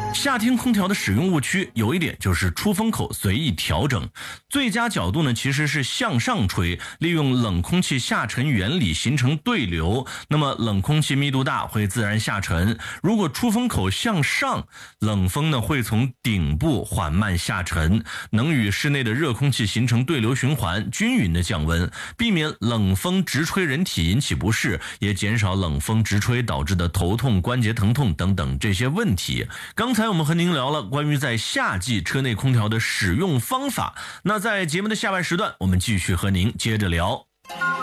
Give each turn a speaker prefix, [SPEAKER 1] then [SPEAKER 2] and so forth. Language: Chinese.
[SPEAKER 1] 夏天空调的使用误区有一点就是出风口随意调整，最佳角度呢其实是向上吹，利用冷空气下沉原理形成对流，那么冷空气密度大会自然下沉。如果出风口向上，冷风呢会从顶部缓慢下沉，能与室内的热空气形成对流循环，均匀的降温，避免冷风直吹人体引起不适，也减少冷风直吹导致的头痛、关节疼痛等等这些问题。刚才我们和您聊了关于在夏季车内空调的使用方法，那在节目的下半时段，我们继续和您接着聊。